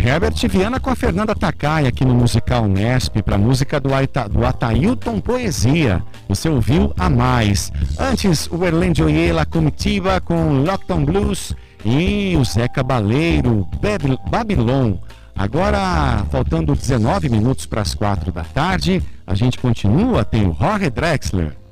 Herbert Viana com a Fernanda Takai aqui no Musical Nesp para a música do Atailton Poesia. Você ouviu A Mais. Antes, o Erlendio La Comitiva com Lockdown Blues e o Zé Cabaleiro, Babylon. Agora, faltando 19 minutos para as 4 da tarde, a gente continua, tem o Jorge Drexler.